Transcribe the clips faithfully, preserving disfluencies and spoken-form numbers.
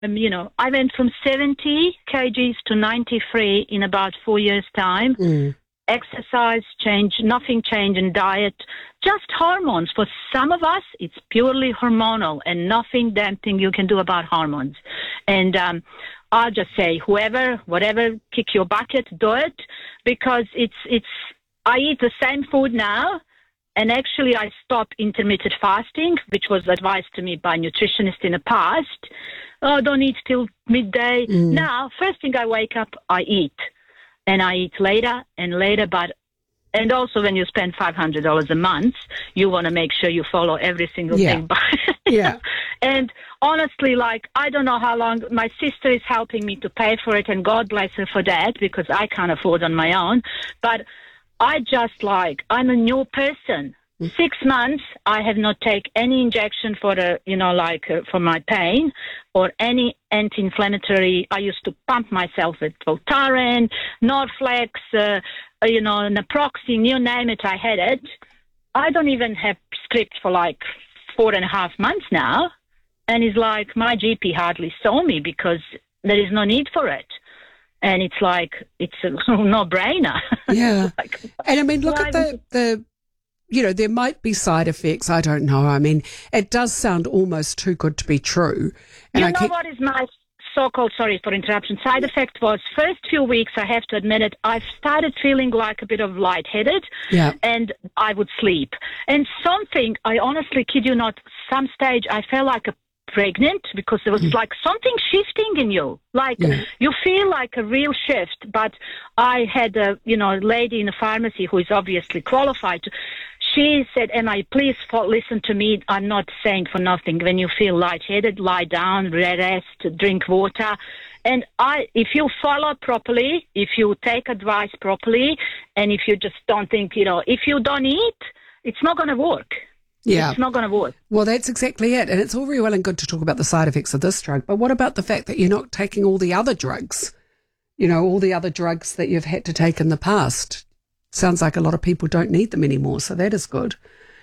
um, you know, I went from seventy kilograms to ninety-three in about four years' time. Mm. Exercise change, nothing changed in diet, just hormones. For some of us, it's purely hormonal and nothing damn thing you can do about hormones. And um, I'll just say, whoever, whatever, kick your bucket, do it, because it's, it's, I eat the same food now, and actually I stopped intermittent fasting, which was advised to me by nutritionists in the past. Oh, don't eat till midday. Mm. Now, first thing I wake up, I eat. And I eat later and later, but and also when you spend five hundred dollars a month, you want to make sure you follow every single yeah. thing. yeah. And honestly, like, I don't know how long, my sister is helping me to pay for it, and God bless her for that, because I can't afford on my own. But I just, like, I'm a new person. Six months, I have not taken any injection for the, you know, like uh, for my pain or any anti-inflammatory. I used to pump myself with Voltaren, Norflex, uh, you know, naproxen, you name it, I had it. I don't even have script for like four and a half months now. And it's like my G P hardly saw me because there is no need for it. And it's like, it's a no-brainer. Yeah. like, and I mean, look at the, the, you know, there might be side effects. I don't know. I mean, it does sound almost too good to be true. And you I know keep... what is my so-called, sorry for interruption, side effect was first few weeks, I have to admit it, I've started feeling like a bit of lightheaded, yeah. and I would sleep. And something, I honestly kid you not, some stage I felt like a pregnant, because there was mm. like something shifting in you, like yeah. you feel like a real shift. But I had a, you know, lady in the pharmacy who is obviously qualified to, she said, Emma, please listen to me. I'm not saying for nothing. When you feel lightheaded, lie down, rest, drink water. And I, if you follow properly, if you take advice properly, and if you just don't think, you know, if you don't eat, it's not going to work. Yeah. It's not going to work. Well, that's exactly it. And it's all very well and good to talk about the side effects of this drug, but what about the fact that you're not taking all the other drugs? You know, all the other drugs that you've had to take in the past. Sounds like a lot of people don't need them anymore, so that is good.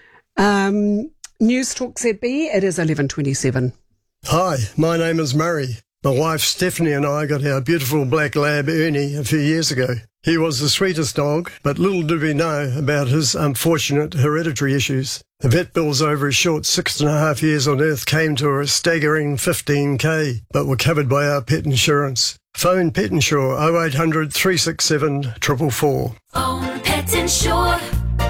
Um, News Talk Z B, it is eleven twenty-seven. Hi, my name is Murray. My wife Stephanie and I got our beautiful black lab Ernie a few years ago. He was the sweetest dog, but little did we know about his unfortunate hereditary issues. The vet bills over his short six and a half years on Earth came to a staggering fifteen K, but were covered by our pet insurance. Phone Pet Insure oh eight hundred, three six seven, four four four. Phone Pet Insure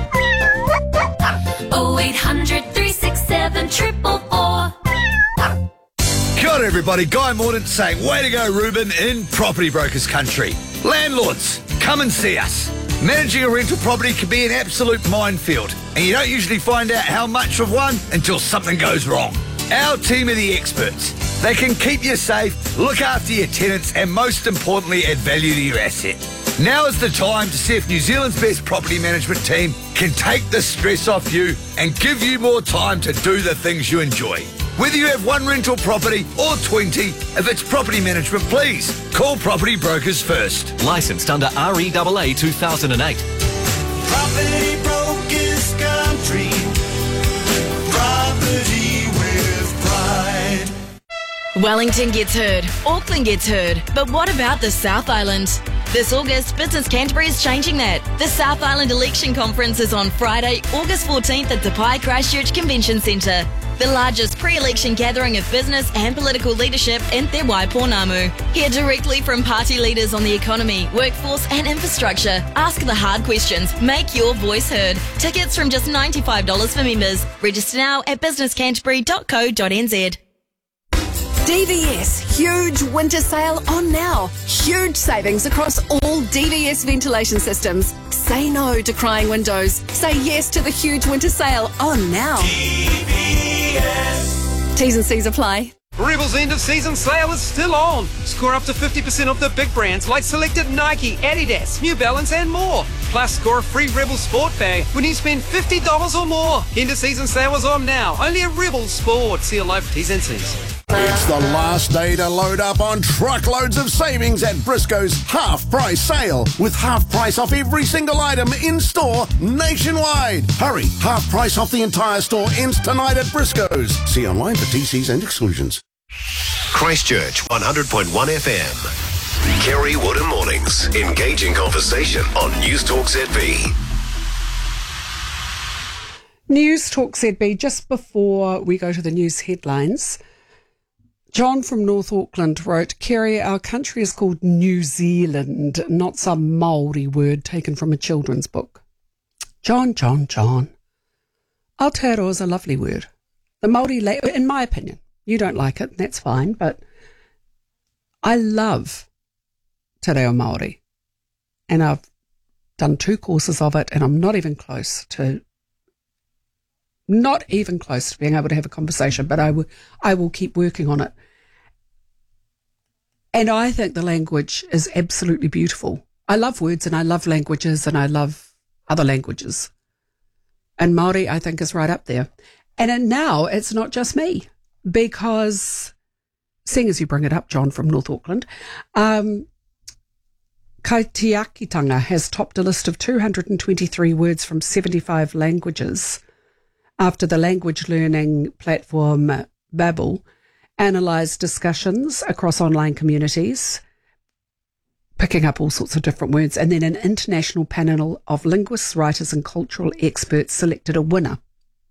oh eight hundred, three six seven, four four four. Kia ora everybody, Guy Mordaunt saying, way to go Ruben in Property Brokers Country. Landlords, come and see us. Managing a rental property can be an absolute minefield, and you don't usually find out how much of one until something goes wrong. Our team are the experts. They can keep you safe, look after your tenants, and most importantly, add value to your asset. Now is the time to see if New Zealand's best property management team can take the stress off you and give you more time to do the things you enjoy. Whether you have one rental property or twenty, if it's property management, please call Property Brokers first. Licensed under R E A A two thousand eight. Property Brokers Country. Property with pride. Wellington gets heard, Auckland gets heard, but what about the South Island? This August, Business Canterbury is changing that. The South Island Election Conference is on Friday, August fourteenth at the Pai Christchurch Convention Centre. The largest pre-election gathering of business and political leadership in Te Waipounamu. Hear directly from party leaders on the economy, workforce and infrastructure. Ask the hard questions. Make your voice heard. Tickets from just ninety-five dollars for members. Register now at business canterbury dot co dot n z. D V S, huge winter sale on now. Huge savings across all D V S ventilation systems. Say no to crying windows. Say yes to the huge winter sale on now. D V S. T's and C's apply. Rebel's end of season sale is still on. Score up to fifty percent off the big brands like selected Nike, Adidas, New Balance and more. Plus score a free Rebel Sport bag when you spend fifty dollars or more. End of season sale is on now. Only at Rebel Sport. See a live T's and C's. It's the last day to load up on truckloads of savings at Briscoe's half price sale, with half price off every single item in store nationwide. Hurry, half price off the entire store ends tonight at Briscoe's. See online for T Cs and exclusions. Christchurch one hundred point one F M. Kerry Wood and Mornings. Engaging conversation on News Talk Z B. News Talk Z B, just before we go to the news headlines, John from North Auckland wrote, Kerry, our country is called New Zealand, not some Māori word taken from a children's book. John, John, John. Aotearoa is a lovely word. The Māori, la- in my opinion, you don't like it, that's fine, but I love Te Reo Māori. And I've done two courses of it, and I'm not even close to Not even close to being able to have a conversation, but I will, I will keep working on it. And I think the language is absolutely beautiful. I love words and I love languages and I love other languages. And Māori, I think, is right up there. And then now it's not just me, because seeing as you bring it up, John from North Auckland, um, Kaitiakitanga has topped a list of two hundred twenty-three words from seventy-five languages after the language learning platform Babbel analysed discussions across online communities, picking up all sorts of different words, and then an international panel of linguists, writers and cultural experts selected a winner.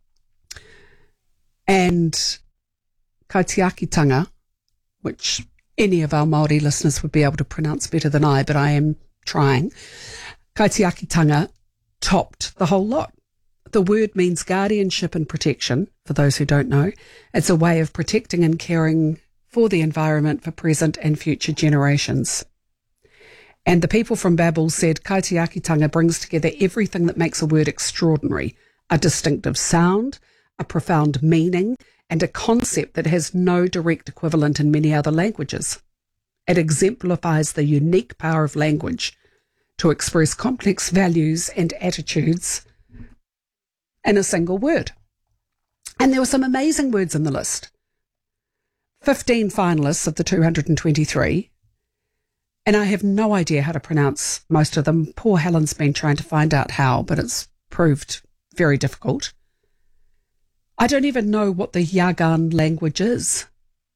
And Kaitiakitanga, which any of our Māori listeners would be able to pronounce better than I, but I am trying, Kaitiakitanga topped the whole lot. The word means guardianship and protection, for those who don't know. It's a way of protecting and caring for the environment for present and future generations. And the people from Babbel said Kaitiakitanga brings together everything that makes a word extraordinary, a distinctive sound, a profound meaning, and a concept that has no direct equivalent in many other languages. It exemplifies the unique power of language to express complex values and attitudes in a single word. And there were some amazing words in the list. fifteen finalists of the two hundred twenty-three, and I have no idea how to pronounce most of them. Poor Helen's been trying to find out how, but it's proved very difficult. I don't even know what the Yagan language is.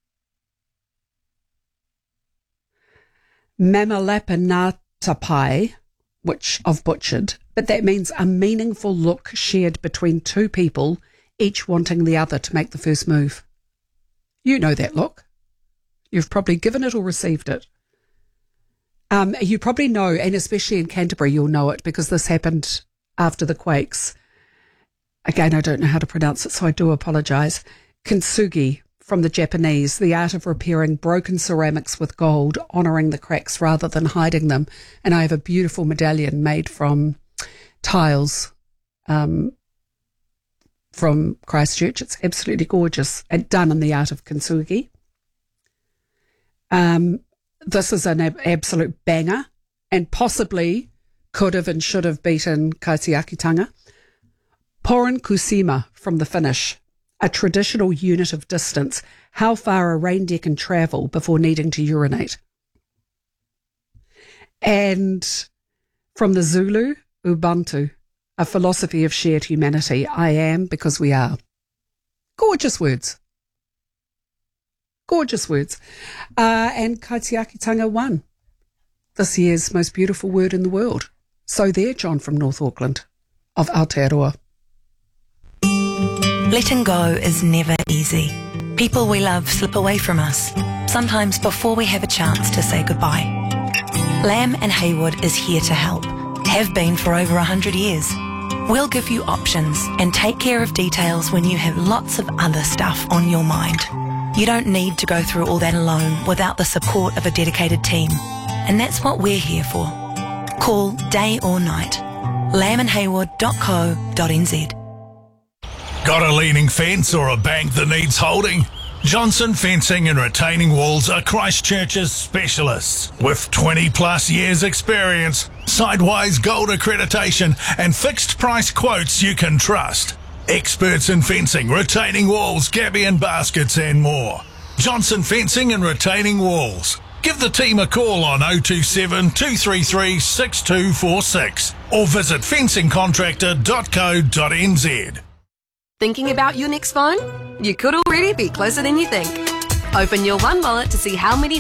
Mamalapinatapai, which I've butchered, but that means a meaningful look shared between two people, each wanting the other to make the first move. You know that look. You've probably given it or received it. Um, you probably know, and especially in Canterbury, you'll know it because this happened after the quakes. Again, I don't know how to pronounce it, so I do apologise. Kintsugi, from the Japanese, the art of repairing broken ceramics with gold, honouring the cracks rather than hiding them. And I have a beautiful medallion made from tiles um, from Christchurch. It's absolutely gorgeous and done in the art of kintsugi. Um, this is an ab- absolute banger and possibly could have and should have beaten Kaitiakitanga. Porin Kusima from the Finnish, a traditional unit of distance, how far a reindeer can travel before needing to urinate. And from the Zulu, Ubuntu, a philosophy of shared humanity. I am because we are. Gorgeous words. Gorgeous words. Uh, and Kaitiakitanga won this year's most beautiful word in the world. So there, John from North Auckland of Aotearoa. Letting go is never easy. People we love slip away from us, sometimes before we have a chance to say goodbye. Lamb and Haywood is here to help, have been for over one hundred years. We'll give you options and take care of details when you have lots of other stuff on your mind. You don't need to go through all that alone without the support of a dedicated team, and that's what we're here for. Call day or night. lamb and haywood dot co dot n z. Got a leaning fence or a bank that needs holding? Johnson Fencing and Retaining Walls are Christchurch's specialists. With twenty plus years experience, Sidewise Gold accreditation and fixed price quotes you can trust. Experts in fencing, retaining walls, gabion and baskets and more. Johnson Fencing and Retaining Walls. Give the team a call on oh two seven, two three three, six two four six or visit fencing contractor dot co dot n z. Thinking about your next phone? You could already be closer than you think. Open your One Wallet to see how many